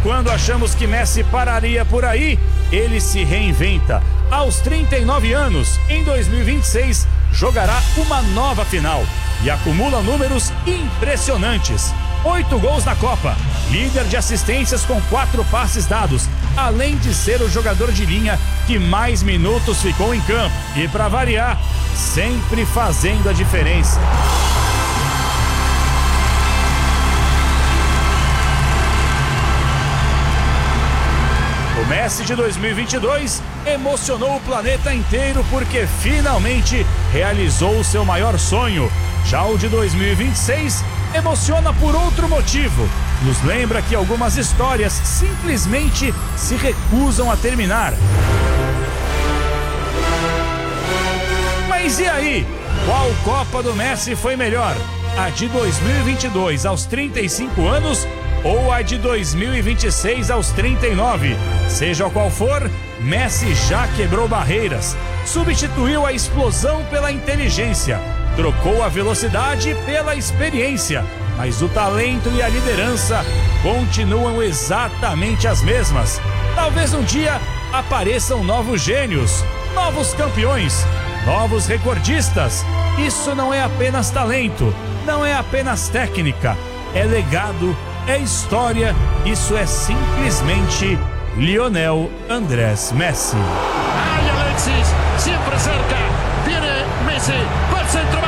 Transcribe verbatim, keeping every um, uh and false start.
quando achamos que Messi pararia por aí, ele se reinventa. Aos trinta e nove anos, em dois mil e vinte e seis, jogará uma nova final e acumula números impressionantes. Oito gols na Copa, líder de assistências com quatro passes dados, além de ser o jogador de linha que mais minutos ficou em campo. E para variar, sempre fazendo a diferença. O Messi de dois mil e vinte e dois emocionou o planeta inteiro porque finalmente realizou o seu maior sonho. Já o de dois mil e vinte e seis emociona por outro motivo. Nos lembra que algumas histórias simplesmente se recusam a terminar. Mas e aí? Qual Copa do Messi foi melhor? A de dois mil e vinte e dois aos trinta e cinco anos ou a de dois mil e vinte e seis aos trinta e nove? Seja qual for, Messi já quebrou barreiras, substituiu a explosão pela inteligência, trocou a velocidade pela experiência, mas o talento e a liderança continuam exatamente as mesmas. Talvez um dia apareçam novos gênios, novos campeões, novos recordistas. Isso não é apenas talento, não é apenas técnica, é legado, é história. Isso é simplesmente Lionel Andrés Messi. Hay Alexis, siempre cerca, viene Messi, va al centro.